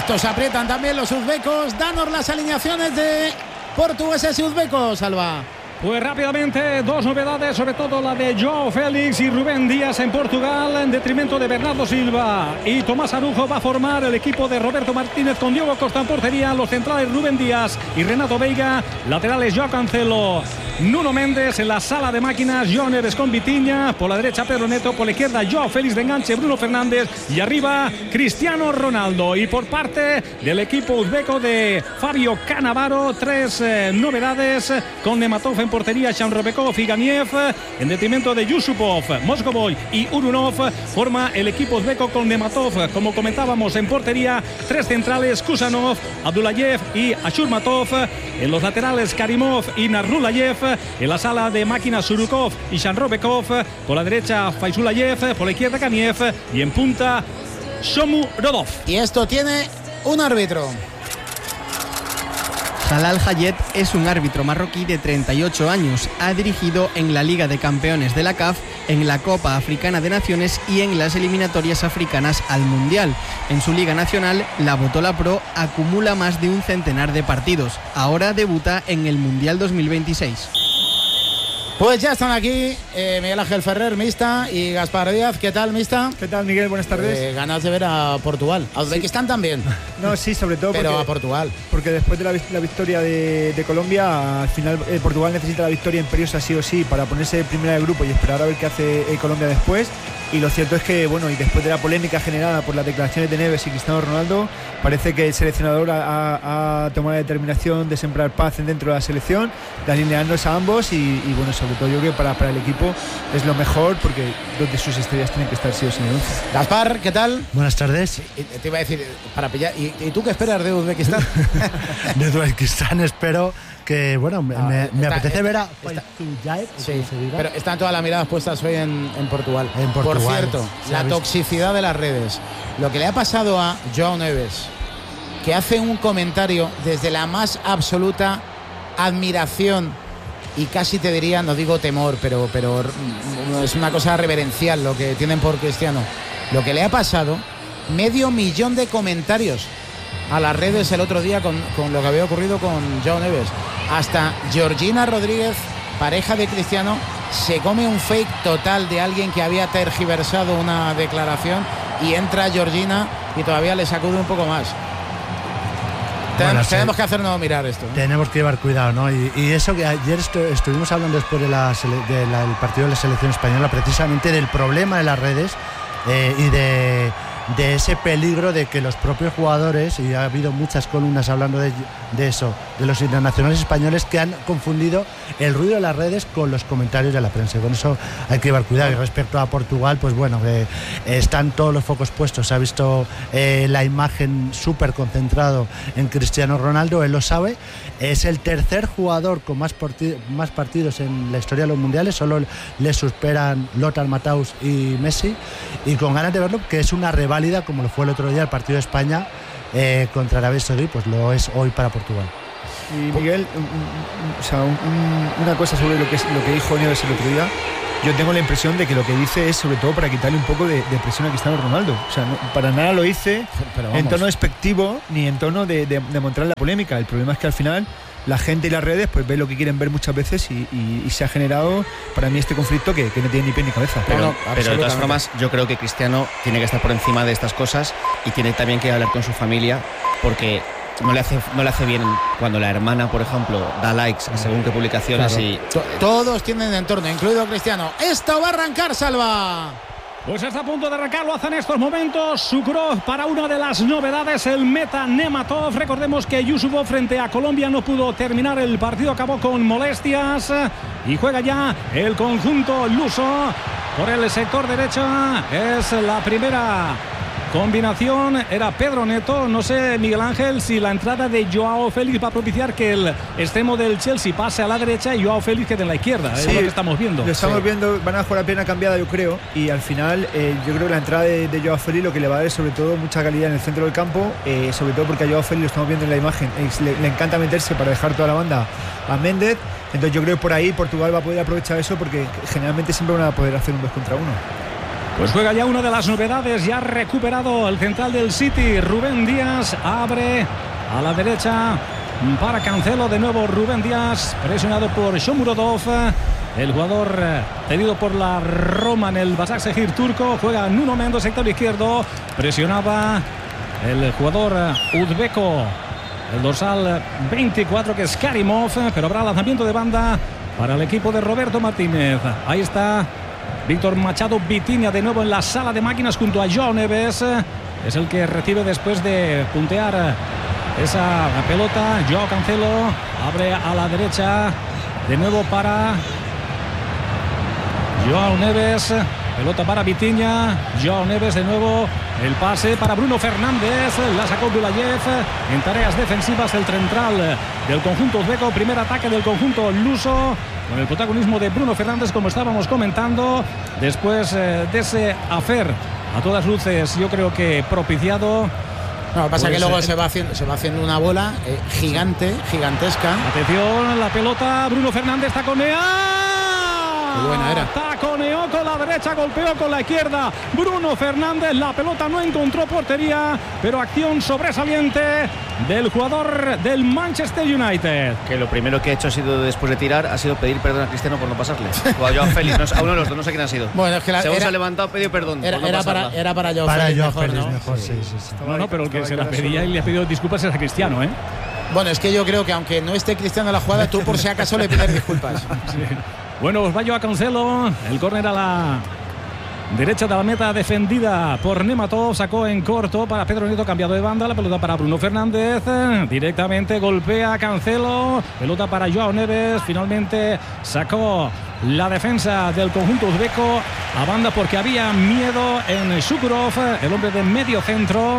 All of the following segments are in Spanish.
Estos aprietan también los uzbecos. Danos las alineaciones de portugueses y uzbecos, Alba. Pues rápidamente, dos novedades, sobre todo la de Joao Félix y Rubén Díaz en Portugal, en detrimento de Bernardo Silva y Tomás Arujo. Va a formar el equipo de Roberto Martínez con Diogo Costa en portería, los centrales Rubén Díaz y Renato Veiga, laterales Joao Cancelo, Nuno Méndez, en la sala de máquinas João Neves con Vitinha, por la derecha Pedro Neto, por la izquierda Joao Félix de enganche, Bruno Fernández y arriba Cristiano Ronaldo. Y por parte del equipo uzbeco de Fabio Cannavaro, tres novedades con Nematov en portería, Shanrobekov y Ganiev, en detrimento de Yusupov, Moscovoy y Urunov. Forma el equipo uzbeco con Nematov, como comentábamos, en portería, tres centrales, Kusanov, Abdullayev y Ashurmatov, en los laterales Karimov y Narulayev, en la sala de máquinas Surukov y Shanrobekov, por la derecha Faizulayev, por la izquierda Ganiev y en punta Shomurodov. Y esto tiene un árbitro. Jalal Hayet es un árbitro marroquí de 38 años. Ha dirigido en la Liga de Campeones de la CAF, en la Copa Africana de Naciones y en las eliminatorias africanas al Mundial. En su Liga Nacional, la Botola Pro acumula más de un centenar de partidos. Ahora debuta en el Mundial 2026. Pues ya están aquí Miguel Ángel Ferrer, Mista, y Gaspar Díaz. ¿Qué tal, Mista? ¿Qué tal, Miguel? Buenas tardes. Ganas de ver a Portugal. A Uzbekistán también. No, sí, sobre todo pero a Portugal. Porque después de la victoria de Colombia, al final Portugal necesita la victoria imperiosa sí o sí para ponerse primera del grupo y esperar a ver qué hace Colombia después. Y lo cierto es que, bueno, y después de la polémica generada por las declaraciones de Neves y Cristiano Ronaldo, parece que el seleccionador ha tomado la determinación de sembrar paz dentro de la selección, de alinearnos a ambos y bueno, sobre todo yo creo que para el equipo es lo mejor porque dos de sus estrellas tienen que estar sí o sí en el 11. Gaspar, ¿qué tal? Buenas tardes. Te iba a decir, para pillar, ¿y tú qué esperas de Uzbekistán? De Uzbekistán espero que, bueno, me apetece ver a Faizulayev. Sí, pero están todas las miradas puestas hoy en Portugal. Por cierto, la toxicidad de las redes. Lo que le ha pasado a João Neves, que hace un comentario desde la más absoluta admiración y casi te diría, no digo temor, pero es una cosa reverencial lo que tienen por Cristiano. Lo que le ha pasado, 500.000 de comentarios a las redes el otro día con lo que había ocurrido con João Neves. Hasta Georgina Rodríguez, pareja de Cristiano, se come un fake total de alguien que había tergiversado una declaración y entra Georgina y todavía le sacude un poco más. Tenemos que hacernos mirar esto, ¿no? Tenemos que llevar cuidado, ¿no? Y eso que ayer estuvimos hablando después del partido de la selección española, precisamente del problema de las redes y de ese peligro de que los propios jugadores, y ha habido muchas columnas hablando de eso, de los internacionales españoles que han confundido el ruido de las redes con los comentarios de la prensa. Con eso hay que llevar cuidado. Y respecto a Portugal, pues bueno, están todos los focos puestos. Se ha visto la imagen súper concentrado en Cristiano Ronaldo, él lo sabe. Es el tercer jugador con más partidos en la historia de los mundiales, solo le superan Lothar Matthaus y Messi, y con ganas de verlo, que es una válida como lo fue el otro día el partido de España contra Arabia Saudí, pues lo es hoy para Portugal. Y Miguel, una cosa sobre lo que dijo Neves el otro día. Yo tengo la impresión de que lo que dice es sobre todo para quitarle un poco de presión a Cristiano Ronaldo. O sea, para nada lo dice en tono despectivo ni en tono de mostrar la polémica. El problema es que al final la gente y las redes pues ve lo que quieren ver muchas veces y se ha generado para mí este conflicto que no tiene ni pie ni cabeza. Pero de todas formas yo creo que Cristiano tiene que estar por encima de estas cosas y tiene también que hablar con su familia, porque no le hace bien cuando la hermana, por ejemplo, da likes según qué publicaciones. Claro. Y todos tienen entorno, incluido Cristiano. Esto va a arrancar, Salva. Pues está a punto de arrancar, lo hace en estos momentos Sukrov para una de las novedades, el meta Nematov. Recordemos que Yusupov frente a Colombia no pudo terminar el partido, acabó con molestias y juega ya el conjunto luso por el sector derecho. Es la primera combinación, era Pedro Neto. No sé, Miguel Ángel, si la entrada de Joao Félix va a propiciar que el extremo del Chelsea pase a la derecha y Joao Félix quede en la izquierda. Sí, es lo que estamos viendo. Lo estamos viendo, van a jugar a pierna cambiada, yo creo, y al final yo creo que la entrada de Joao Félix lo que le va a dar es sobre todo mucha calidad en el centro del campo, sobre todo porque a Joao Félix, lo estamos viendo en la imagen, le encanta meterse para dejar toda la banda a Méndez. Entonces yo creo que por ahí Portugal va a poder aprovechar eso, porque generalmente siempre van a poder hacer un 2 contra 1. Pues juega ya una de las novedades, ya ha recuperado el central del City, Rubén Díaz, abre a la derecha para Cancelo, de nuevo Rubén Díaz, presionado por Shomurodov, el jugador cedido por la Roma en el Başakşehir turco, juega Nuno Mendes, sector izquierdo, presionaba el jugador uzbeco, el dorsal 24 que es Karimov, pero habrá lanzamiento de banda para el equipo de Roberto Martínez. Ahí está Víctor Machado Vitinha de nuevo en la sala de máquinas junto a Joao Neves. Es el que recibe después de puntear esa pelota. Joao Cancelo abre a la derecha de nuevo para Joao Neves. Pelota para Vitinha. Joao Neves de nuevo. El pase para Bruno Fernández. La sacó Bulayev. En tareas defensivas el central del conjunto uzbeco. Primer ataque del conjunto luso, con el protagonismo de Bruno Fernández, como estábamos comentando. Después de ese afer a todas luces, yo creo que propiciado. No, pasa que luego se va haciendo una bola gigantesca. Atención, la pelota. Bruno Fernández taconea. Qué buena era. Taconeó con la derecha, golpeó con la izquierda. Bruno Fernández, la pelota no encontró portería, pero acción sobresaliente del jugador del Manchester United. Que lo primero que ha hecho ha sido, después de tirar, ha sido pedir perdón a Cristiano por no pasarle. O a Joao Félix, a uno de los dos, no sé quién ha sido. Bueno, es que según se ha levantado, pedido perdón. Era para Joao Félix mejor, sí. No, pero el que se la pedía y le ha pedido disculpas es a Cristiano, ¿eh? Bueno, es que yo creo que aunque no esté Cristiano en la jugada, tú por si acaso le pides disculpas. Sí. Bueno, pues va Joao Cancelo. El córner a la derecha de la meta, defendida por Nematov. Sacó en corto para Pedro Neto, cambiado de banda. La pelota para Bruno Fernández. Directamente golpea Cancelo. Pelota para Joao Neves. Finalmente sacó la defensa del conjunto uzbeco a banda porque había miedo en Shukurov, el hombre de medio centro,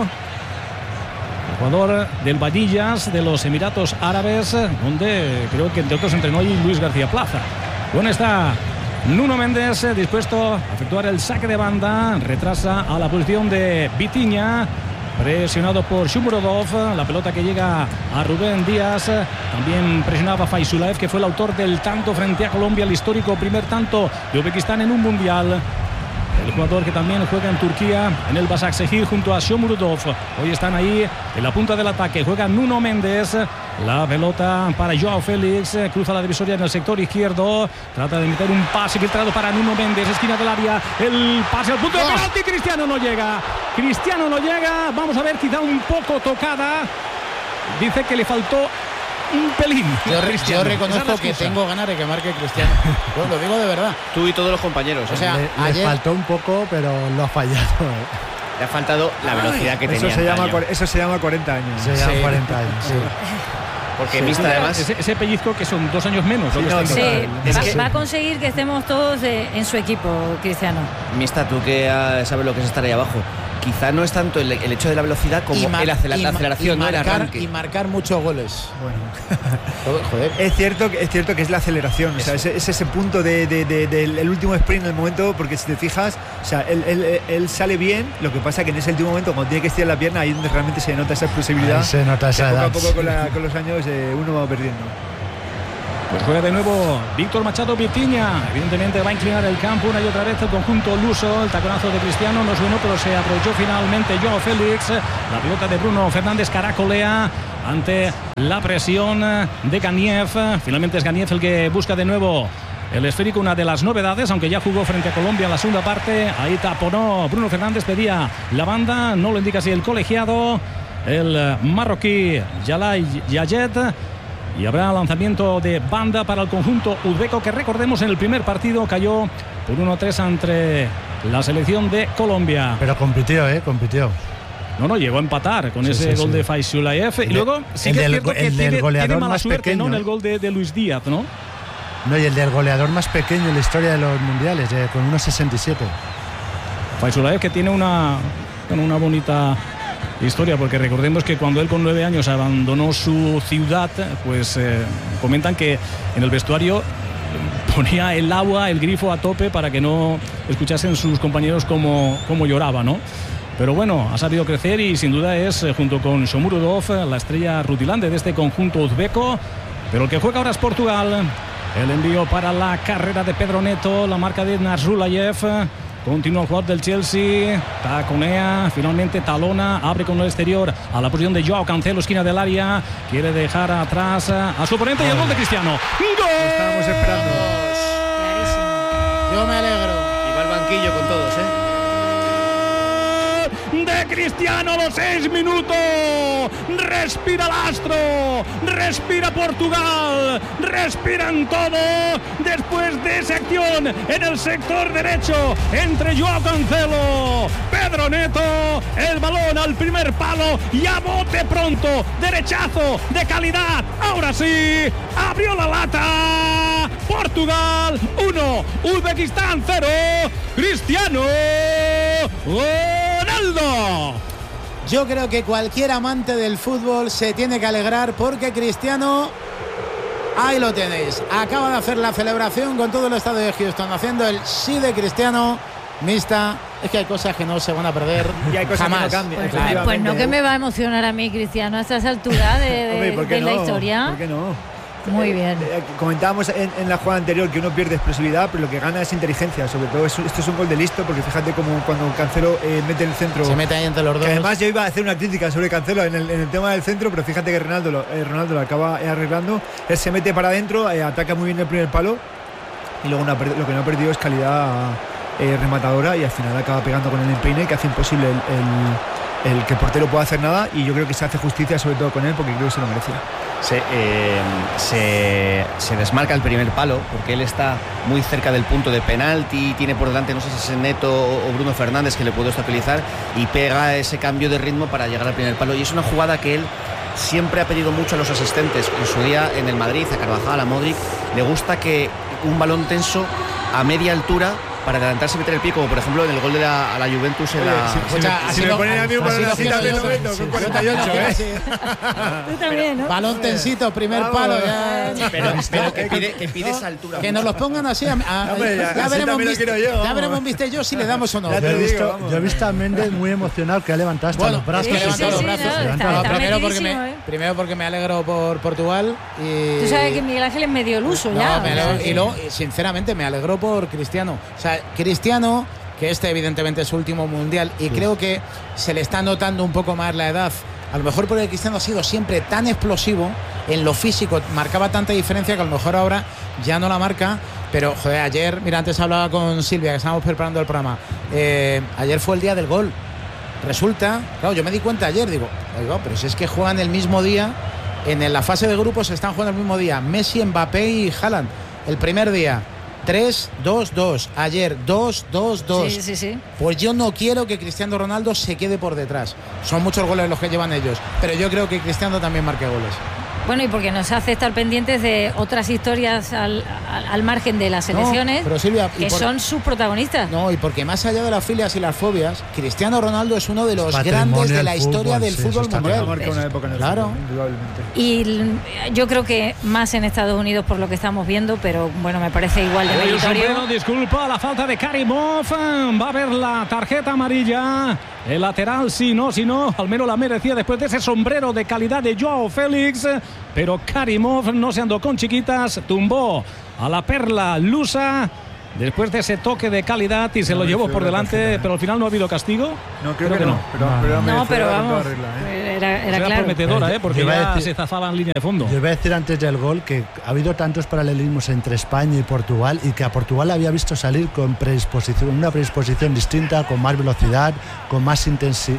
el jugador del Vadillas de los Emiratos Árabes, donde creo que entre otros entrenó ahí Luis García Plaza. Bueno, está Nuno Mendes dispuesto a efectuar el saque de banda. Retrasa a la posición de Vitinha, presionado por Shomurodov. La pelota que llega a Rubén Díaz. También presionaba Faisulaev, que fue el autor del tanto frente a Colombia, el histórico primer tanto de Uzbekistán en un mundial. El jugador que también juega en Turquía, en el Başakşehir, junto a Shomurodov. Hoy están ahí en la punta del ataque. Juega Nuno Mendes. La pelota para Joao Félix. Cruza la divisoria en el sector izquierdo. Trata de meter un pase filtrado para Nuno Mendes. Esquina del área. El pase al punto de penalti. Cristiano no llega. Cristiano no llega. Vamos a ver, quizá un poco tocada. Dice que le faltó un pelín. Yo reconozco que tengo ganas de que marque Cristiano. Bueno, lo digo de verdad. Tú y todos los compañeros. O sea, le faltó un poco, pero lo ha fallado. Le ha faltado la velocidad que tenía. Eso se llama 40 años. Se llama 40 años, sí. Porque Mista, además, ese pellizco que son 2 años menos. Va a conseguir que estemos todos en su equipo, Cristiano. Mista, tú que sabes lo que es estar ahí abajo, quizá no es tanto el hecho de la velocidad como la aceleración, ¿no? El arranque. Y marcar muchos goles. Bueno, joder. Es cierto que es la aceleración. O sea, es ese punto del último sprint en el momento, porque si te fijas, o sea, él sale bien. Lo que pasa que en ese último momento, cuando tiene que estirar la pierna, ahí donde realmente se nota esa explosividad. Se nota esa edad. Poco a poco con los años uno va perdiendo. Pues juega de nuevo Víctor Machado Vitinha. Evidentemente va a inclinar el campo una y otra vez el conjunto luso. El taconazo de Cristiano no es bueno, pero se aprovechó finalmente Joao Félix. La pelota de Bruno Fernández caracolea ante la presión de Ganiev. Finalmente es Ganiev el que busca de nuevo el esférico, una de las novedades, aunque ya jugó frente a Colombia en la segunda parte. Ahí taponó Bruno Fernández, pedía la banda, no lo indica así el colegiado, el marroquí Jalay Yayet. Y habrá lanzamiento de banda para el conjunto uzbeco, que recordemos en el primer partido cayó por 1-3 ante la selección de Colombia. Pero compitió. No, llegó a empatar con ese gol de Faisulaev. Y luego sí que es cierto que tiene mala suerte, pequeño, ¿no? En el gol de Luis Díaz, ¿no? No, y el del goleador más pequeño en la historia de los mundiales, con 1,67. Faisulaev, que tiene una bonita historia, porque recordemos que cuando él con 9 años abandonó su ciudad, pues comentan que en el vestuario ponía el agua, el grifo a tope para que no escuchasen sus compañeros cómo lloraba, ¿no? Pero bueno, ha sabido crecer y sin duda es, junto con Shomurodov, la estrella rutilante de este conjunto uzbeco. Pero el que juega ahora es Portugal. El envío para la carrera de Pedro Neto, la marca de Nasrulayev. Continúa el jugador del Chelsea. Taconea. Finalmente talona. Abre con el exterior a la posición de Joao Cancelo, esquina del área. Quiere dejar atrás a su oponente y el gol de Cristiano. ¡Gol! Estábamos esperando. Yo me alegro. Y va al banquillo con todos, De Cristiano, los 6 minutos. Respira el astro, respira Portugal, respiran todo después de esa acción en el sector derecho entre Joao Cancelo, Pedro Neto, el balón al primer palo y a bote pronto, derechazo de calidad. Ahora sí, abrió la lata. Portugal 1, Uzbekistán 0, Cristiano Ronaldo. Yo creo que cualquier amante del fútbol se tiene que alegrar porque Cristiano, ahí lo tenéis, acaba de hacer la celebración con todo el estadio de Houston haciendo el sí de Cristiano. Mixta, es que hay cosas que no se van a perder y hay cosas jamás. que no cambian. Pues no, que me va a emocionar a mí Cristiano a estas alturas de la historia. ¿Por qué no? Muy bien. Comentábamos en la jugada anterior que uno pierde explosividad, pero lo que gana es inteligencia. Sobre todo esto es un gol de listo, porque fíjate como cuando Cancelo mete el centro. Se mete ahí entre los dos. Además yo iba a hacer una crítica sobre Cancelo en el tema del centro, pero fíjate que Ronaldo lo acaba arreglando. Él se mete para adentro, ataca muy bien el primer palo y luego lo que no ha perdido es calidad rematadora y al final acaba pegando con el empeine que hace imposible el que el portero pueda hacer nada, y yo creo que se hace justicia sobre todo con él porque creo que se lo merecía. Se desmarca el primer palo porque él está muy cerca del punto de penalti, tiene por delante, no sé si es Neto o Bruno Fernández que le puede estabilizar y pega ese cambio de ritmo para llegar al primer palo, y es una jugada que él siempre ha pedido mucho a los asistentes. En su día en el Madrid, a Carvajal, a Modric, le gusta que un balón tenso a media altura para adelantarse y meter el pie, como por ejemplo en el gol de a la Juventus en Si me ponen a mí un balón así también lo meto, con 48, Tú también, ¿no? Balón tensito, primer palo. Pero que pide esa altura. Que nos los pongan así. Ya veremos, viste yo, si le damos o no. Yo he visto a Méndez muy emocionado, que ha levantado hasta los brazos. Que levantado los brazos. Está Primero porque me alegro por Portugal. Y tú sabes que Miguel Ángel es medio iluso ya. Y luego, sinceramente, me alegró por Cristiano. O sea, Cristiano, que evidentemente es su último mundial, y creo que se le está notando un poco más la edad. A lo mejor porque Cristiano ha sido siempre tan explosivo en lo físico, marcaba tanta diferencia que a lo mejor ahora ya no la marca. Pero, joder, ayer, mira, antes hablaba con Silvia, que estábamos preparando el programa. Ayer fue el día del gol. Resulta, claro, yo me di cuenta ayer, digo, pero si es que juegan el mismo día, en la fase de grupos están jugando el mismo día, Messi, Mbappé y Haaland. El primer día 3-2-2, ayer 2-2-2. Sí. Pues yo no quiero que Cristiano Ronaldo se quede por detrás. Son muchos goles los que llevan ellos, pero yo creo que Cristiano también marque goles. Bueno, y porque nos hace estar pendientes de otras historias al margen de las selecciones, pero Silvia, que son sus protagonistas. No, y porque más allá de las filias y las fobias, Cristiano Ronaldo es uno de los grandes de la historia del fútbol mundial. Marca una época en el claro. fútbol, indudablemente. Y yo creo que más en Estados Unidos por lo que estamos viendo, pero bueno, me parece igual de meritorio. Disculpa la falta de Karimov, va a haber la tarjeta amarilla. El lateral, si no, al menos la merecía después de ese sombrero de calidad de Joao Félix. Pero Karimov no se andó con chiquitas, tumbó a la perla lusa después de ese toque de calidad y se lo llevó por delante, pero al final no ha habido castigo. No, creo que no. Pero vamos, era claro. Prometedora, porque ya se zafaba en línea de fondo. Yo iba a decir antes del gol que ha habido tantos paralelismos entre España y Portugal, y que a Portugal había visto salir con una predisposición distinta, con más velocidad, con más intensidad,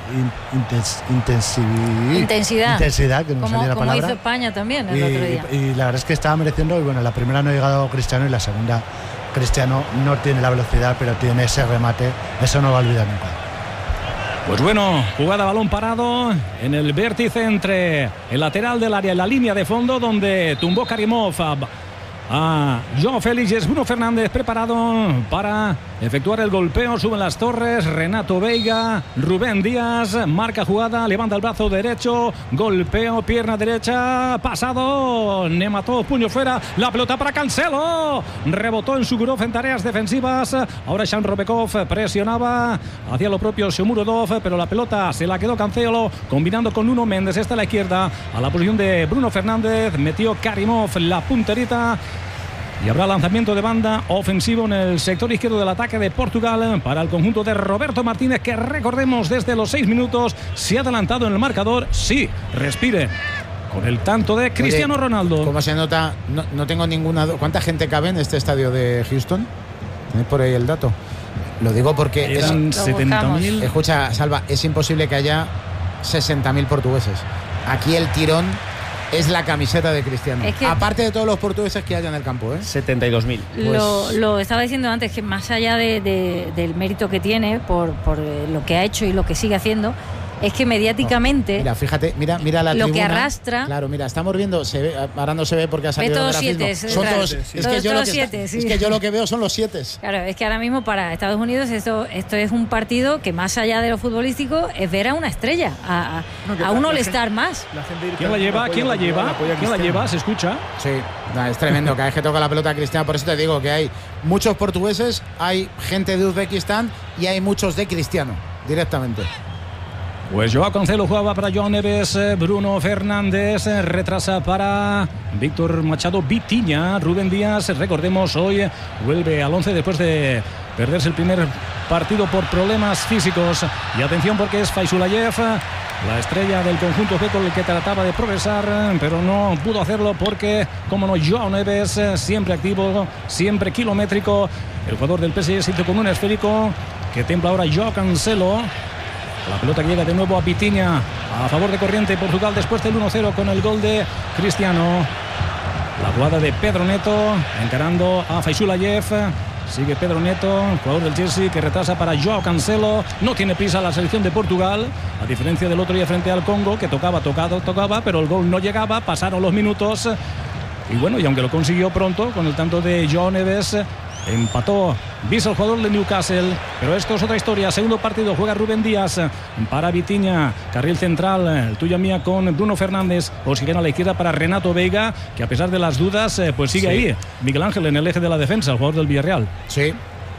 que no salía la palabra. Como hizo España también el otro día. Y la verdad es que estaba mereciendo, y bueno, la primera no ha llegado Cristiano y la segunda Cristiano no tiene la velocidad, pero tiene ese remate, eso no lo va a olvidar nunca. Pues bueno, jugada balón parado en el vértice entre el lateral del área y la línea de fondo, donde tumbó Karimov a Joao Félix, y es Bruno Fernández preparado para efectuar el golpeo. Suben las torres, Renato Veiga, Rubén Díaz, marca jugada, levanta el brazo derecho, golpeo, pierna derecha, pasado, Nematov, puño fuera, la pelota para Cancelo, rebotó en Sugurov en tareas defensivas. Ahora Shan Robekov presionaba hacia lo propio Shomurodov, pero la pelota se la quedó Cancelo combinando con Nuno Méndez. Esta a la izquierda, a la posición de Bruno Fernández, metió Karimov la punterita Y habrá lanzamiento de banda ofensivo en el sector izquierdo del ataque de Portugal para el conjunto de Roberto Martínez, que recordemos desde los 6 minutos se ha adelantado en el marcador. Sí, respire. Con el tanto de Cristiano Ronaldo. ¿Cómo se nota? No tengo ninguna duda. ¿Cuánta gente cabe en este estadio de Houston? ¿Tenéis por ahí el dato? Lo digo porque eran 70.000. Escucha, Salva, es imposible que haya 60.000 portugueses. Aquí el tirón es la camiseta de Cristiano. Es que, aparte de todos los portugueses que hay en el campo, 72.000. Pues lo estaba diciendo antes, que más allá del mérito que tiene por lo que ha hecho y lo que sigue haciendo, es que mediáticamente mira, fíjate, mira la lo tribuna, que arrastra. Claro, mira, estamos viendo, se ve, ahora no se ve porque ha salido el grafismo. Son todos 7. Es que yo lo que veo son los 7. Claro, es que ahora mismo para Estados Unidos esto es un partido que, más allá de lo futbolístico, es ver a una estrella, a un all-star más. ¿Quién la lleva? ¿Quién la lleva? ¿Se escucha? Sí, es tremendo. Cada vez que toca la pelota Cristiano, por eso te digo que hay muchos portugueses, hay gente de Uzbekistán y hay muchos de Cristiano directamente. Pues Joao Cancelo jugaba para Joao Neves, Bruno Fernández retrasa para Víctor Machado Vitinha, Rubén Díaz, recordemos, hoy vuelve al 11 después de perderse el primer partido por problemas físicos. Y atención, porque es Faisulayev, la estrella del conjunto uzbeco, el que trataba de progresar, pero no pudo hacerlo porque, como no, Joao Neves, siempre activo, siempre kilométrico. El jugador del PSG se hizo con un esférico que templa ahora Joao Cancelo. La pelota que llega de nuevo a Vitinha, a favor de corriente Portugal después del 1-0 con el gol de Cristiano. La jugada de Pedro Neto encarando a Faisulayev. Sigue Pedro Neto, jugador del Chelsea, que retrasa para Joao Cancelo. No tiene prisa la selección de Portugal, a diferencia del otro día frente al Congo, que tocaba, pero el gol no llegaba. Pasaron los minutos y bueno, y aunque lo consiguió pronto con el tanto de Joao Neves, empató Wiese, el jugador de Newcastle. Pero esto es otra historia. Segundo partido, juega Rubén Díaz para Vitinha, carril central, el tuya mía con Bruno Fernández. Oxigena a la izquierda para Renato Veiga, que a pesar de las dudas pues sigue ahí. Miguel Ángel en el eje de la defensa, el jugador del Villarreal. Sí,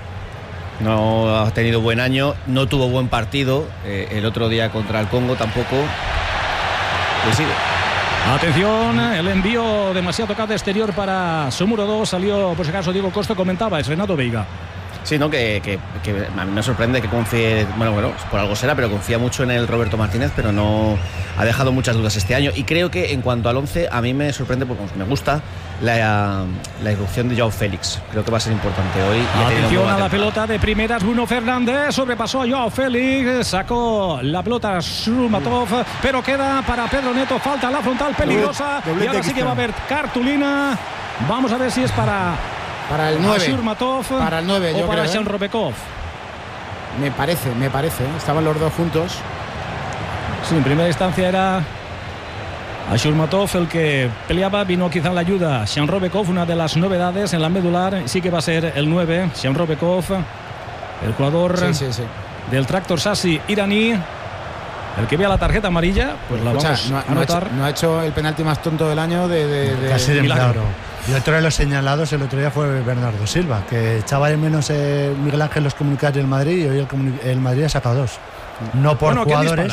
no ha tenido buen año, no tuvo buen partido el otro día contra el Congo tampoco. Pues sigue. Atención, el envío demasiado tocado exterior para Somuro 2. Salió, por si acaso, Diego Costa, comentaba, es Renato Veiga. Sí, ¿no? Que a mí me sorprende que confíe, bueno, por algo será, pero confía mucho en el Roberto Martínez, pero no ha dejado muchas dudas este año. Y creo que en cuanto al 11, a mí me sorprende, porque me gusta la irrupción de Joao Félix. Creo que va a ser importante hoy. Atención a la pelota de primeras, Bruno Fernández sobrepasó a Joao Félix, sacó la pelota Shurmatov, pero queda para Pedro Neto, falta la frontal peligrosa, y ahora sí que va a haber cartulina. Vamos a ver si es para el 9. Shurmatov, para el 9, o yo para creo. Shanrobekov. Me parece. Estaban los dos juntos. Sí, en primera instancia era a Shurmatov el que peleaba, vino quizá la ayuda Shanrobekov, una de las novedades en la medular. Sí que va a ser el 9, Shanrobekov, el jugador del Tractor Sassi iraní. El que vea la tarjeta amarilla, pues la vamos a anotar. No ha hecho el penalti más tonto del año casi de milagro. Y otro de los señalados el otro día fue Bernardo Silva, que echaba de menos Miguel Ángel los comunicados del Madrid, y hoy el Madrid ha sacado 2. No por jugadores.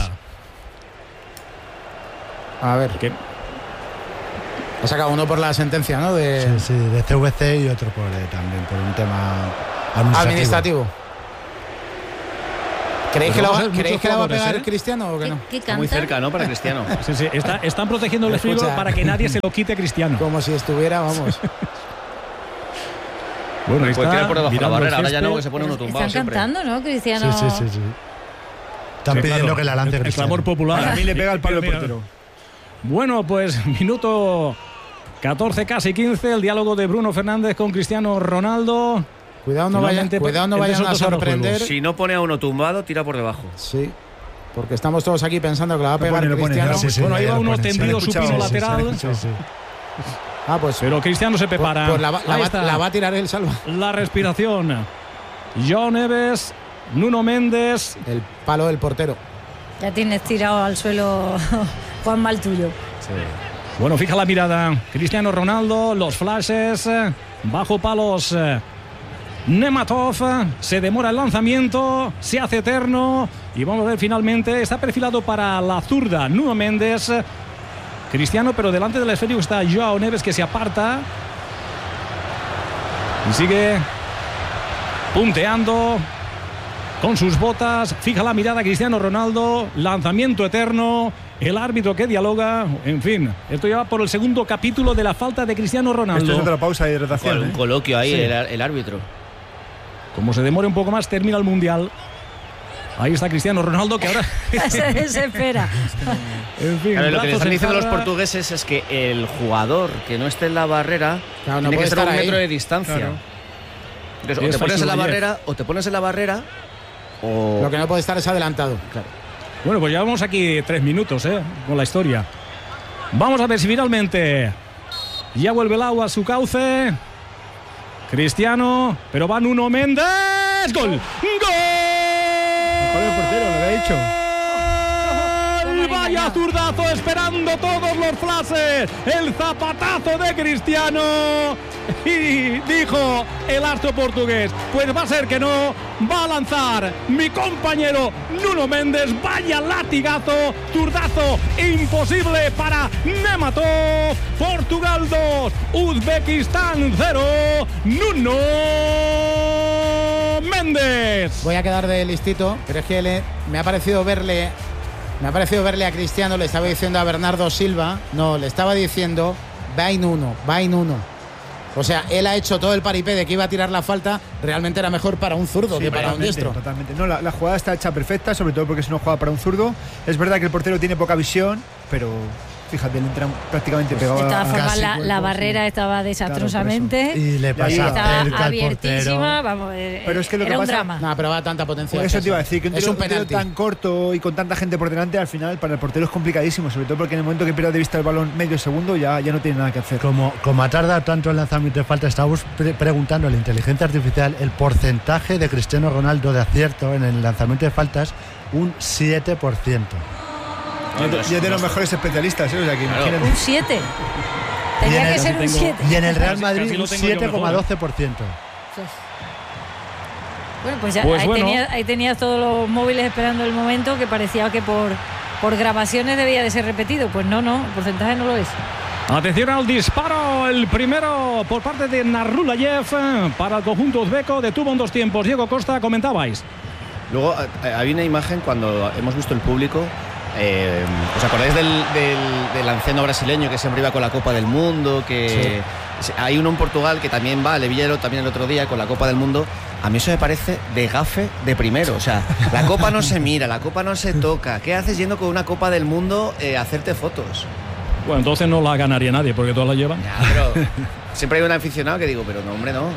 A ver. ¿Qué? Ha sacado uno por la sentencia, ¿no? Sí, de CVC, y otro también por un tema administrativo. ¿Creéis que la va a pegar Cristiano o que no? Está muy cerca, ¿no? Para Cristiano. Sí. Están protegiendo el esférico para que nadie se lo quite a Cristiano. Como si estuviera, vamos. Bueno, puede tirar por debajo de la barrera. Ahora ya no, que se pone uno tumbado. Están cantando, ¿no? Cristiano. Sí. Están pidiendo que la lance Cristiano. El clamor popular. A mí le pega el palo del portero. Bueno, pues minuto 14, casi 15. El diálogo de Bruno Fernández con Cristiano Ronaldo. Cuidado no vayan a sorprender. Si no pone a uno tumbado, tira por debajo. Sí, porque estamos todos aquí pensando que la va a pegar Cristiano. Bueno, ahí va uno tendido supino lateral. Pues, pero Cristiano se prepara. Pues la va a tirar él, Salva. La respiración. Joao Neves, Nuno Méndez. El palo del portero. Ya tienes tirado al suelo Juan Mal tuyo. Sí. Bueno, fija la mirada. Cristiano Ronaldo, los flashes, bajo palos. Nematov, se demora el lanzamiento, se hace eterno, y vamos a ver, finalmente está perfilado para la zurda Nuno Méndez. Cristiano, pero delante del esférico está Joao Neves, que se aparta. Y sigue punteando con sus botas. Fija la mirada Cristiano Ronaldo. Lanzamiento eterno. El árbitro que dialoga. En fin, esto ya va por el segundo capítulo de la falta de Cristiano Ronaldo. Esto es otra pausa de hidratación. Un coloquio ahí, sí. el árbitro. Como se demore un poco más, termina el Mundial. Ahí está Cristiano Ronaldo, que ahora se desespera. En fin, claro, lo que le están diciendo los portugueses es que el jugador que no esté en la barrera tiene que estar a 1 metro de distancia. Claro. Entonces, o te pones en la barrera, o te pones en la barrera, o... Lo que no puede estar es adelantado. Claro. Bueno, pues llevamos aquí 3 minutos, con la historia. Vamos a ver si finalmente ya vuelve el agua a su cauce. Cristiano, pero va Nuno Méndez. ¡Gol! ¡Gol! El portero, lo había dicho. Vaya zurdazo, esperando todos los flashes. El zapatazo de Cristiano. Y dijo el astro portugués: pues va a ser que no, va a lanzar mi compañero Nuno Méndez. Vaya latigazo, zurdazo imposible para Nematov. Portugal 2, Uzbekistán 0. Nuno Méndez. Voy a quedar de listito, pero es que me ha parecido verle a Cristiano, le estaba diciendo a Bernardo Silva, no, le estaba diciendo vai Nuno. O sea, él ha hecho todo el paripé de que iba a tirar la falta. Realmente era mejor para un zurdo que para un diestro. Totalmente. No, la jugada está hecha perfecta, sobre todo porque es una jugada para un zurdo. Es verdad que el portero tiene poca visión, pero fíjate, le entra prácticamente pegado. De todas formas, la barrera estaba desastrosamente. Claro, y le pasa estaba abiertísima. Vamos, pero es que lo era que un pasa, drama. No, pero va a tanta potencia. Por eso te iba a decir que es un portero penalti tan corto y con tanta gente por delante, al final para el portero es complicadísimo, sobre todo porque en el momento que pierda de vista el balón medio segundo ya no tiene nada que hacer. Como ha tardado tanto el lanzamiento de falta, estábamos preguntando a la inteligencia artificial el porcentaje de Cristiano Ronaldo de acierto en el lanzamiento de faltas, un 7%. Y es de los mejores especialistas, o sea, que claro. Un 7. Tenía que ser un 7. Y en el Real Madrid un 7,12%. Bueno, pues ya ahí tenías todos los móviles esperando el momento, que parecía que por grabaciones debía de ser repetido. Pues no, el porcentaje no lo es. Atención al disparo, el primero por parte de Narulayev para el conjunto uzbeco. Detuvo en 2 tiempos. Diego Costa, comentabais. Luego había una imagen cuando hemos visto el público. ¿Os acordáis del anciano brasileño que siempre iba con la Copa del Mundo? Que sí. Hay uno en Portugal que también va, Levillero, también el otro día con la Copa del Mundo. A mí eso me parece de gafe de primero. O sea, la Copa no se mira, la Copa no se toca. ¿Qué haces yendo con una Copa del Mundo a hacerte fotos? Bueno, entonces no la ganaría nadie porque todas la llevan. Ya, pero siempre hay un aficionado que digo, pero no, hombre, no.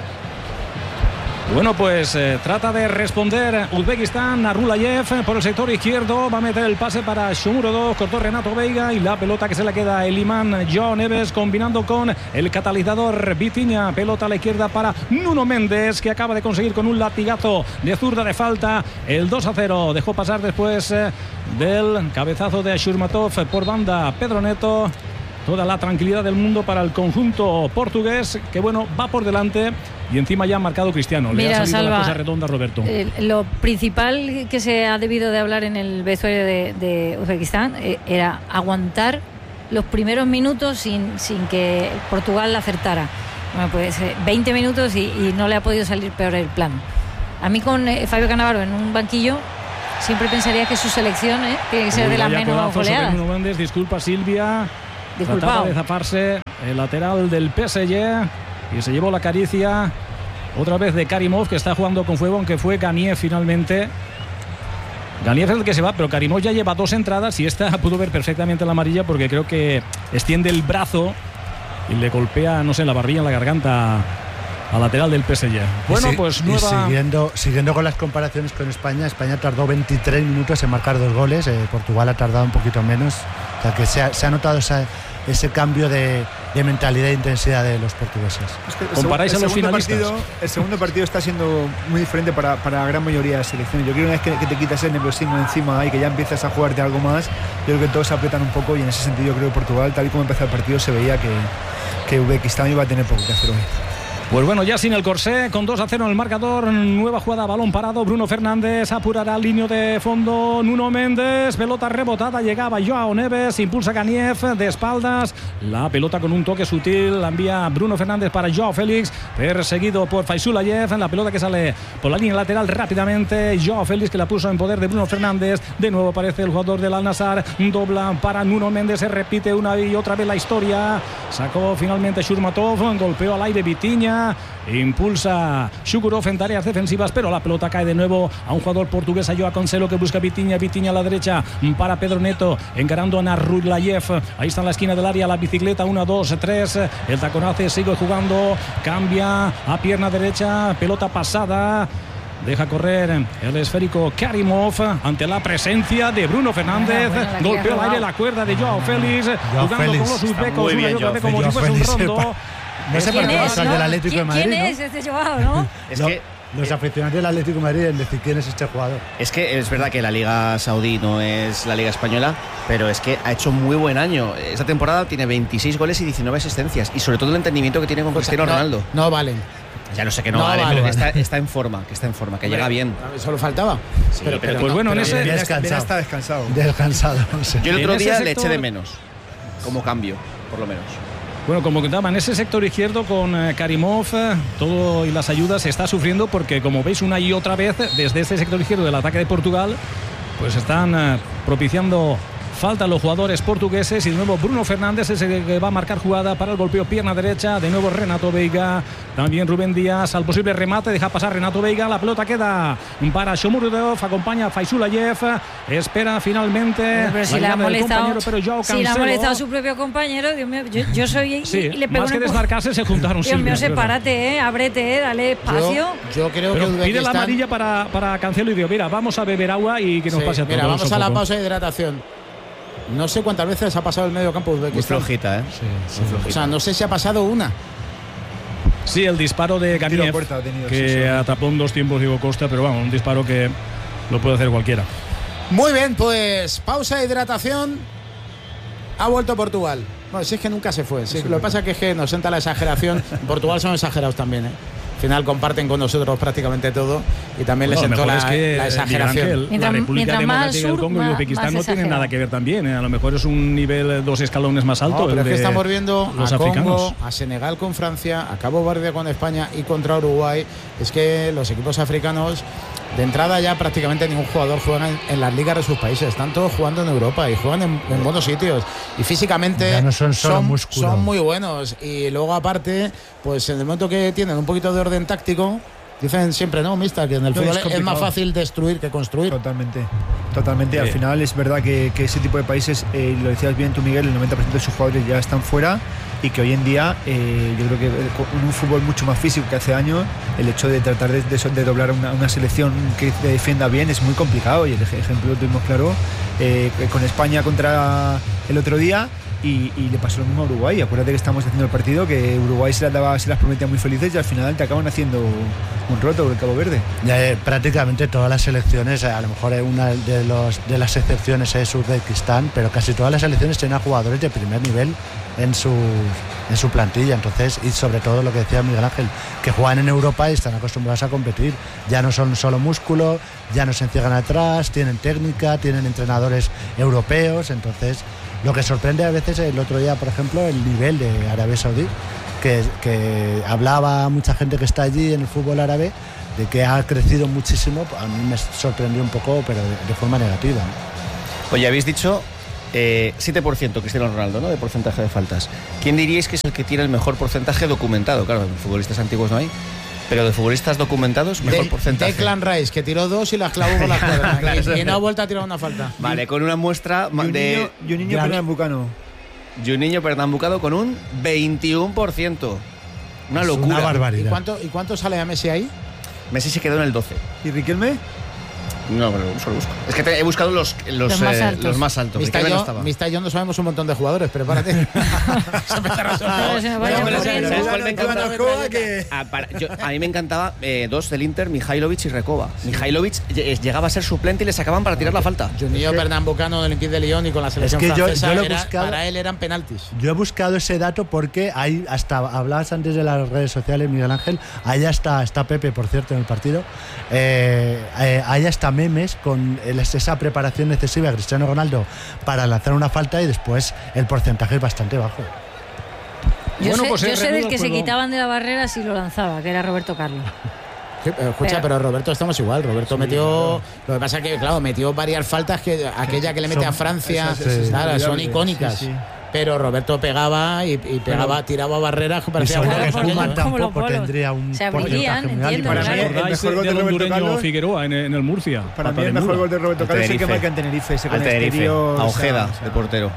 Bueno, pues trata de responder Uzbekistán. Narulayev por el sector izquierdo. Va a meter el pase para Shomurodov. Cortó Renato Veiga y la pelota que se la queda el imán João Neves, combinando con el catalizador Vitinha. Pelota a la izquierda para Nuno Méndez, que acaba de conseguir con un latigazo de zurda de falta el 2-0. Dejó pasar después del cabezazo de Shurmatov por banda Pedro Neto. Toda la tranquilidad del mundo para el conjunto portugués, que bueno, va por delante y encima ya ha marcado Cristiano. Le ha salido la cosa redonda a Roberto. Lo principal que se ha debido de hablar en el vestuario de Uzbekistán era aguantar los primeros minutos sin que Portugal acertara. Bueno, pues 20 minutos y no le ha podido salir peor el plan. A mí con Fabio Cannavaro en un banquillo siempre pensaría que su selección tiene que ser de las menos goleadas. Disculpa, Silvia. Trataba de zafarse el lateral del PSG y se llevó la caricia otra vez de Karimov, que está jugando con fuego, aunque fue Ganiev finalmente. Ganiev es el que se va, pero Karimov ya lleva 2 entradas y esta pudo ver perfectamente la amarilla porque creo que extiende el brazo y le golpea, no sé, la barbilla, en la garganta al lateral del PSG. Bueno, pues nueva... siguiendo con las comparaciones con España tardó 23 minutos en marcar 2 goles, Portugal ha tardado un poquito menos, o sea que se ha notado ese cambio de mentalidad e intensidad de los portugueses. Es que comparáis a los finalistas. El segundo partido está siendo muy diferente para la gran mayoría de selecciones. Yo creo que una vez que te quitas el nerviosismo encima y que ya empiezas a jugarte algo más, yo creo que todos se aprietan un poco y en ese sentido yo creo que Portugal, tal y como empezó el partido, se veía que Uzbekistán iba a tener poco que hacer hoy. Pues bueno, ya sin el corsé, con 2-0 en el marcador, nueva jugada, balón parado, Bruno Fernández apurará línea de fondo, Nuno Méndez, pelota rebotada, llegaba Joao Neves, impulsa Ganiev de espaldas, la pelota con un toque sutil, la envía Bruno Fernández para Joao Félix, perseguido por Faisulayev, la pelota que sale por la línea lateral rápidamente, Joao Félix que la puso en poder de Bruno Fernández, de nuevo aparece el jugador del Al-Nassr, dobla para Nuno Méndez, se repite una y otra vez la historia, sacó finalmente Shurmatov, golpeó al aire Vitinha, impulsa Shukurov en tareas defensivas, pero la pelota cae de nuevo a un jugador portugués, a Joao Cancelo, que busca Vitinha a la derecha para Pedro Neto, encarando a Narulayev, ahí está en la esquina del área, la bicicleta, 1, 2, 3, el taconazo sigue jugando, cambia a pierna derecha, pelota pasada, deja correr el esférico Karimov ante la presencia de Bruno Fernández. Golpeó al aire la cuerda de Joao Félix, jugando con los uzbecos una y otra vez como si fuese un rondo. No sé por qué pasa el del Atlético de Madrid. ¿Quién es este Joao, no? Es que los aficionados del Atlético de Madrid deben decir quién es este jugador. Es que es verdad que la Liga Saudí no es la Liga Española, pero es que ha hecho muy buen año. Esta temporada tiene 26 goles y 19 asistencias. Y sobre todo el entendimiento que tiene con Cristiano Ronaldo. No valen. Ya no sé que no vale, pero que está en forma, que llega bien. Solo faltaba. Sí, pero pues bueno, en ese... Bien está descansado. Descansado. Sí. Yo el otro día sector le eché de menos, como cambio, por lo menos. Bueno, como contaba, en ese sector izquierdo con Karimov, todo y las ayudas se está sufriendo porque, como veis una y otra vez, desde ese sector izquierdo del ataque de Portugal, pues están propiciando falta a los jugadores portugueses, y de nuevo Bruno Fernández es el que va a marcar jugada para el golpeo pierna derecha, de nuevo Renato Veiga, también Rubén Díaz al posible remate, deja pasar Renato Veiga, la pelota queda para Shomurodov, acompaña a Faisulayev, espera finalmente pero si la ha molestado, pero Joao Cancelo, si la ha molestado a su propio compañero, Dios mío, yo soy sí, y le pego más que desmarcarse se juntaron. Dios mío, sepárate, ábrete, dale espacio. Yo creo pero que Uzbekistán... pide la amarilla para Cancelo y digo, mira, vamos a beber agua y que nos pase a todos. Mira, vamos a la pausa de hidratación. No sé cuántas veces ha pasado el medio campo de Uzbekistán. Muy flojita, ¿eh? Sí. O sea, no sé si ha pasado una. Sí, el disparo de Ganiev, que atrapó en 2 tiempos Diego Costa, pero vamos, un disparo que lo puede hacer cualquiera. Muy bien, pues pausa de hidratación. Ha vuelto Portugal. Bueno, si es que nunca se fue. Sí, lo que pasa es que nos sienta la exageración. En Portugal son exagerados también, ¿eh? Al final comparten con nosotros prácticamente todo y también les sentó la exageración. La República Democrática del Congo y Uzbekistán no tienen nada que ver también, ¿eh? A lo mejor es un nivel 2 escalones más alto. No, pero es que estamos viendo los a Congo, africanos, a Senegal con Francia, a Cabo Verde con España y contra Uruguay. Es que los equipos africanos, de entrada ya prácticamente ningún jugador juega en las ligas de sus países. Están todos jugando en Europa y juegan en buenos sitios. Y físicamente ya no son muy buenos. Y luego aparte, pues en el momento que tienen un poquito de orden táctico, dicen siempre, no, mister, que en el fútbol es más fácil destruir que construir. Totalmente. Al final es verdad que ese tipo de países, lo decías bien tú, Miguel, el 90% de sus jugadores ya están fuera, y que hoy en día yo creo que con un fútbol mucho más físico que hace años, el hecho de tratar de doblar una selección que te defienda bien es muy complicado, y el ejemplo lo tuvimos claro con España contra el otro día. Y le pasó lo mismo a Uruguay. Acuérdate que estamos haciendo el partido, que Uruguay se las prometía muy felices y al final te acaban haciendo un roto con el Cabo Verde. Prácticamente todas las selecciones, a lo mejor una de las excepciones es Uzbekistán, pero casi todas las selecciones tienen a jugadores de primer nivel en su plantilla. Entonces, y sobre todo lo que decía Miguel Ángel, que juegan en Europa y están acostumbrados a competir. Ya no son solo músculo, ya no se encierran atrás, tienen técnica, tienen entrenadores europeos. Entonces, lo que sorprende a veces, el otro día, por ejemplo, el nivel de Arabia Saudí, que hablaba mucha gente que está allí en el fútbol árabe, de que ha crecido muchísimo. A mí me sorprendió un poco, pero de forma negativa, ¿no? Oye, habéis dicho 7% Cristiano Ronaldo, ¿no?, de porcentaje de faltas. ¿Quién diríais que es el que tiene el mejor porcentaje documentado? Claro, de futbolistas antiguos no hay, pero de futbolistas documentados, mejor porcentaje. Declan Rice, que tiró 2 y las clavó con la cuerda. Claro. Y no ha vuelto a tirar una falta. Vale, con una muestra de Juninho Pernambucano. Juninho Pernambucano con un 21%. Una locura. Una barbaridad. ¿Y cuánto sale a Messi ahí? Messi se quedó en el 12. ¿Y Riquelme? No, pero solo busco. Es que he buscado los más altos. Mista y yo no sabemos un montón de jugadores, prepárate. A mí me encantaba dos del Inter, Mihailovic y Recoba. Mihailovic llegaba a ser suplente y le sacaban para tirar la falta. Juninho Pernambucano del Olympique de Lyon y con la selección francesa para él eran penaltis. Yo he buscado ese dato porque hay hasta, hablabas antes de las redes sociales, Miguel Ángel, ahí está Pepe, por cierto, en el partido. Hay hasta memes con esa preparación excesiva de Cristiano Ronaldo para lanzar una falta y después el porcentaje es bastante bajo. Yo sé del que se quitaban de la barrera si lo lanzaba, que era Roberto Carlos. Sí, pero Roberto estamos igual. Roberto metió. Lo que pasa es que, claro, metió varias faltas que aquella que le mete a Francia, son icónicas. Sí. Pero Roberto pegaba y pegaba, tiraba barreras que parecía que tampoco tendría un porcentaje muy alto. Para mí el mejor gol de Roberto Carlos Figueroa en el Murcia. Para mí el mejor gol de Roberto Carlos es el que marca en Tenerife, ese con exterior, a Ojeda, el portero.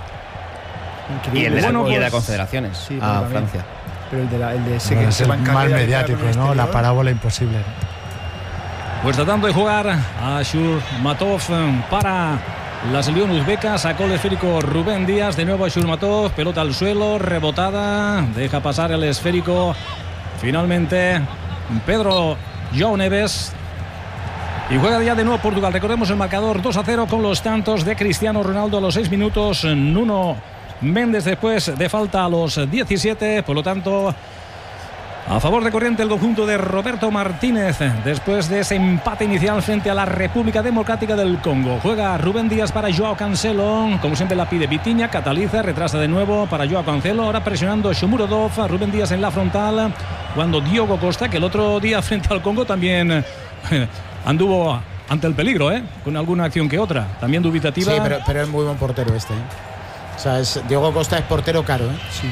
Y el de la Confederaciones, a Francia. Pero el de ese que es el mal mediático, ¿no? La parábola imposible. Pues tratando de jugar a Shurmatov para la selección uzbeca, sacó el esférico Rubén Díaz, de nuevo a Shurmatov, pelota al suelo, rebotada, deja pasar el esférico finalmente Pedro João Neves. Y juega ya de nuevo Portugal. Recordemos el marcador 2-0 con los tantos de Cristiano Ronaldo a los 6 minutos, Nuno Méndez después de falta a los 17, por lo tanto a favor de corriente el conjunto de Roberto Martínez después de ese empate inicial frente a la República Democrática del Congo. Juega Rubén Díaz para Joao Cancelo, como siempre la pide Vitinha, cataliza, retrasa de nuevo para Joao Cancelo, ahora presionando Shomurodov, Rubén Díaz en la frontal, cuando Diogo Costa, que el otro día frente al Congo también anduvo ante el peligro, con alguna acción que otra, también dubitativa. Sí, pero es muy buen portero este. O sea, Diogo Costa es portero caro, Sí.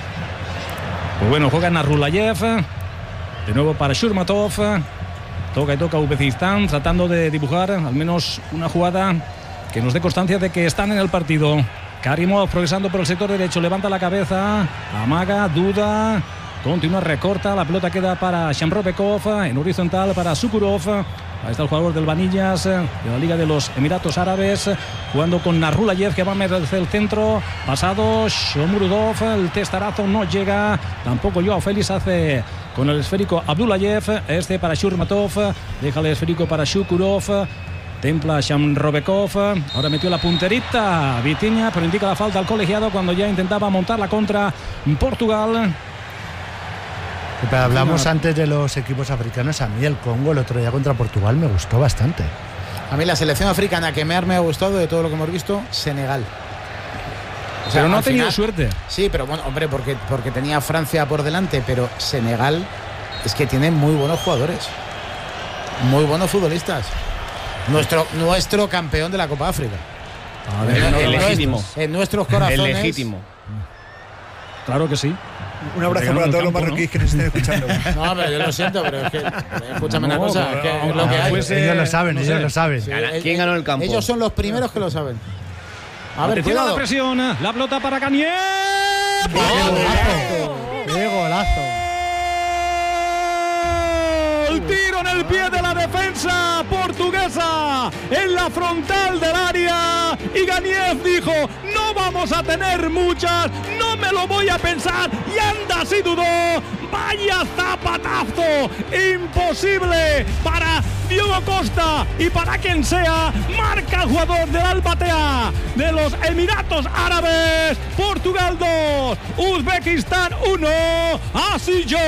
Pues bueno, juega Narulayev, de nuevo para Shurmatov, toca y toca Uzbekistán, tratando de dibujar al menos una jugada que nos dé constancia de que están en el partido. Karimov progresando por el sector derecho, levanta la cabeza, amaga, duda, continúa, recorta, la pelota queda para Shamropekov, en horizontal para Sukurov. Ahí está el jugador del Vanillas, de la Liga de los Emiratos Árabes, jugando con Narulayev, que va a meterse el centro, pasado Shomurodov, el testarazo no llega, tampoco Joao Félix hace con el esférico Abdullayev, este para Shurmatov, deja el esférico para Shukurov, templa Shamropekov, ahora metió la punterita Vitinha, pero indica la falta al colegiado cuando ya intentaba montar la contra Portugal. Pero hablamos antes de los equipos africanos. A mí el Congo el otro día contra Portugal me gustó bastante. A mí la selección africana que me ha gustado de todo lo que hemos visto, Senegal. O sea, pero no ha tenido suerte. Sí, pero bueno, hombre, porque tenía Francia por delante, pero Senegal es que tiene muy buenos jugadores, muy buenos futbolistas. Nuestro campeón de la Copa África. El legítimo. En nuestros corazones. El legítimo. Claro que sí. Un abrazo para todos los marroquíes que nos estén escuchando. No, pero yo lo siento, pero es que escúchame una cosa, es que es lo que hay. Ellos lo saben, ellos lo saben. Sí, ¿quién ganó el campo? Ellos son los primeros que lo saben. A ver, cuidado. La presión, la pelota para Kanier. ¡Qué golazo! El tiro en el pie de la defensa portuguesa en la frontal del área, y Ganiev dijo: no vamos a tener muchas, no me lo voy a pensar, y anda si dudó. Vaya zapatazo imposible para Diogo Costa y para quien sea. Marca el jugador del Al-Batea de los Emiratos Árabes. Portugal 2, Uzbekistán 1. Así yo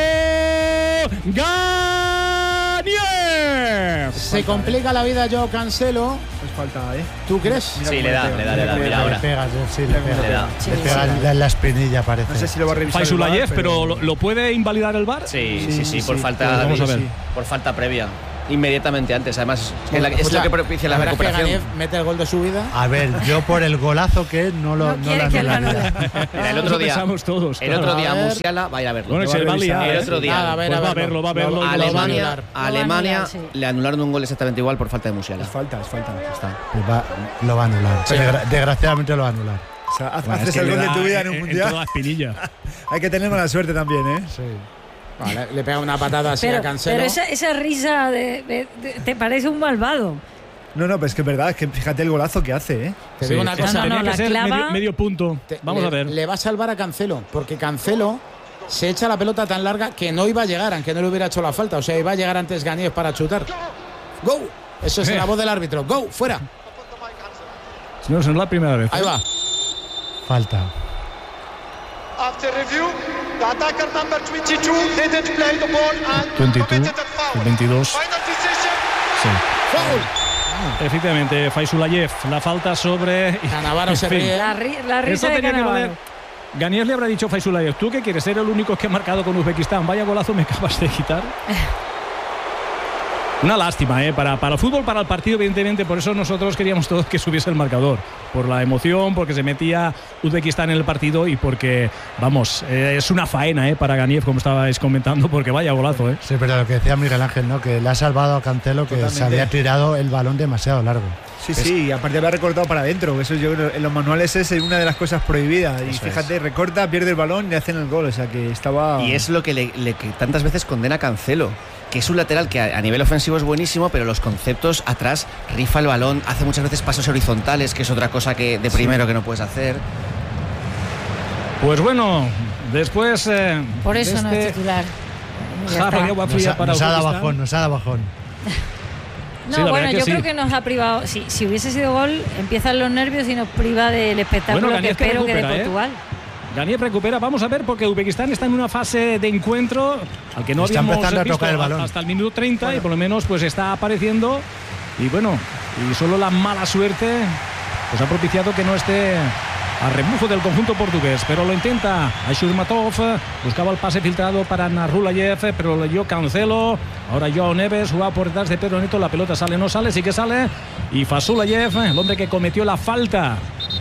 Ganiev. Se complica la vida Joao Cancelo. Es falta, ¿Tú crees? Sí, le da. Mira ahora. Le pega en la espinilla, parece. No sé si lo va a revisar Faisulayev, pero ¿lo puede invalidar el VAR? Sí, por falta. Vamos a ver. Por falta previa. Inmediatamente antes, además es lo que propicia la recuperación. Que Ganiev mete el gol de su vida. A ver, yo por el golazo que es no lo anularía. El otro día todos, el otro día Musiala va a ir a verlo. Bueno, el otro día va a verlo. A Alemania le anularon un gol exactamente igual por falta de Musiala. Es falta. Está. Lo va a anular. Sí. Desgraciadamente lo va a anular. O sea, haces el gol de tu vida en un mundial. En toda espinilla. Hay que tener mala suerte también, Sí. Vale, le pega una patada así a Cancelo. Pero esa risa ¿te parece un malvado? No, pero es que es verdad, es que fíjate el golazo que hace, ¿eh? Te digo una cosa, tenía que ser clava. medio punto. Vamos a ver. Le va a salvar a Cancelo, porque Cancelo se echa la pelota tan larga que no iba a llegar, aunque no le hubiera hecho la falta. O sea, iba a llegar antes Ganiev para chutar. ¡Go! Eso es la voz del árbitro. ¡Go! ¡Fuera! No, es la primera vez. Ahí va. Falta. After review, the attacker number 22 didn't play the ball and 22, committed a foul. el 22. Final decision. Sí. ¡Foul! Efectivamente, Faisulayev, la falta sobre. Canavaro se ríe. La risa de Cannavaro. Ganiev le habrá dicho a Faisulayev: ¿tú qué quieres ser el único que ha marcado con Uzbekistán? Vaya golazo me acabas de quitar. Una lástima, para el fútbol, para el partido, evidentemente. Por eso nosotros queríamos todos que subiese el marcador. Por la emoción, porque se metía Uzbekistán en el partido y porque, vamos, es una faena para Ganiev, como estabais comentando, porque vaya golazo. Sí, pero lo que decía Miguel Ángel, ¿no? Que le ha salvado a Cancelo, que totalmente. Se había tirado el balón demasiado largo. Sí, y aparte había recortado para adentro. Eso yo creo en los manuales es una de las cosas prohibidas. Y fíjate, recorta, pierde el balón y le hacen el gol. O sea que estaba. Y es lo que que tantas veces condena a Cancelo, que es un lateral que a nivel ofensivo es buenísimo, pero los conceptos atrás rifa el balón, hace muchas veces pasos horizontales, que es otra cosa que de primero que no puedes hacer. Pues después. Por eso no es titular. Jarro de agua fría para nos ha dado bajón. No, sí, yo creo que nos ha privado. Si hubiese sido gol, empiezan los nervios y nos priva del espectáculo que espero que de Portugal. Ganiev recupera, vamos a ver, porque Uzbekistán está en una fase de encuentro al que no habíamos visto hasta el minuto 30 y por lo menos pues está apareciendo y solo la mala suerte pues ha propiciado que no esté a rebufo del conjunto portugués, pero lo intenta Shurmatov, buscaba el pase filtrado para Narulayev, pero lo leyó Cancelo. Ahora Joao Neves juega por detrás de Pedro Neto, la pelota sale, no sale, sí que sale, y Fasulayev, el hombre que cometió la falta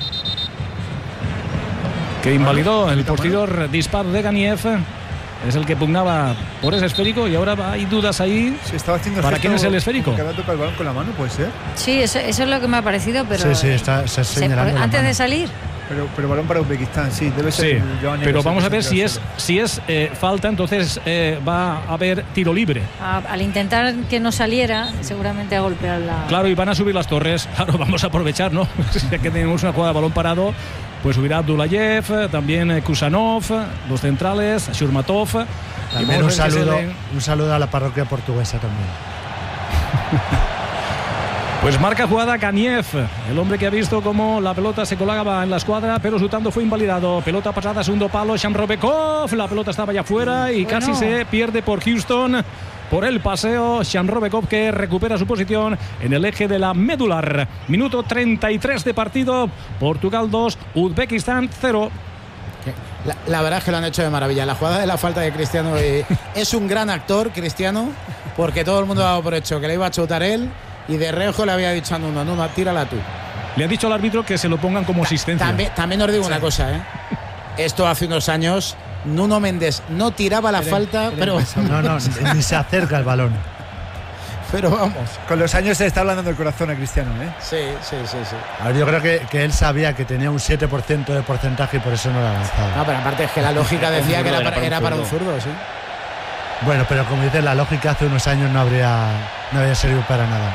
que invalidó el posterior disparo de Ganiev, es el que pugnaba por ese esférico, y ahora hay dudas ahí. Se estaba haciendo ¿Para quién es el esférico? Que había tocado el balón con la mano, puede ser. Sí, eso es lo que me ha parecido, pero sí, está señalando antes de salir. Pero balón para Uzbekistán, sí, debe ser. Sí, pero vamos a ver si es falta, entonces va a haber tiro libre. Al intentar que no saliera, seguramente a golpear la. Claro, y van a subir las torres. Claro, vamos a aprovechar, ¿no? Ya que tenemos una jugada de balón parado, pues subirá Abdullayev, también Kusanov, los centrales, Shurmatov. También un saludo a la parroquia portuguesa también. Pues marca jugada Ganiev, el hombre que ha visto cómo la pelota se colgaba en la escuadra, pero su tanto fue invalidado. Pelota pasada, segundo palo, Shamrobekov, la pelota estaba ya fuera y casi se pierde por Houston. Por el paseo, Shamrobekov, que recupera su posición en el eje de la medular. Minuto 33 de partido, Portugal 2, Uzbekistán 0. La verdad es que lo han hecho de maravilla. La jugada de la falta de Cristiano es un gran actor, Cristiano, porque todo el mundo ha dado por hecho que le iba a chutar él. Y de reojo le había dicho a Nuno, tírala tú. Le ha dicho al árbitro que se lo pongan como asistencia. También os digo una cosa, Esto hace unos años, Nuno Méndez no tiraba la falta, pero... No, ni se acerca al balón. Pero vamos. Con los años se está hablando del corazón a Cristiano, Sí. A ver, yo creo que él sabía que tenía un 7% de porcentaje y por eso no lo ha lanzado. No, pero aparte es que la lógica decía que era para un zurdo, sí. Bueno, pero como dices, la lógica hace unos años no habría servido para nada.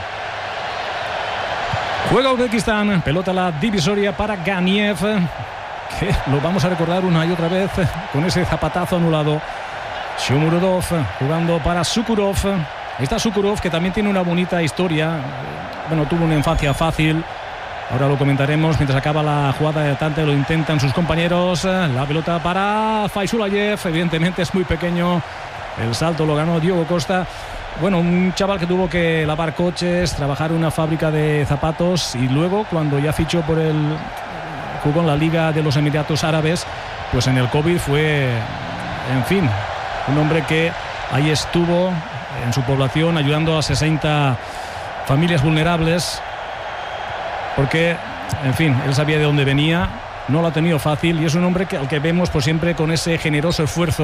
Juega Uzbekistán, pelota a la divisoria para Ganiev, que lo vamos a recordar una y otra vez con ese zapatazo anulado. Shomurodov jugando para Sukurov. Ahí está Sukurov, que también tiene una bonita historia. Tuvo una infancia fácil. Ahora lo comentaremos mientras acaba la jugada de Tante, lo intentan sus compañeros. La pelota para Faisulayev, evidentemente es muy pequeño. El salto lo ganó Diogo Costa. Un chaval que tuvo que lavar coches, trabajar en una fábrica de zapatos y luego, cuando ya fichó jugó en la Liga de los Emiratos Árabes, pues en el COVID fue, en fin, un hombre que ahí estuvo en su población ayudando a 60 familias vulnerables, porque, en fin, él sabía de dónde venía, no lo ha tenido fácil y es un hombre al que vemos siempre con ese generoso esfuerzo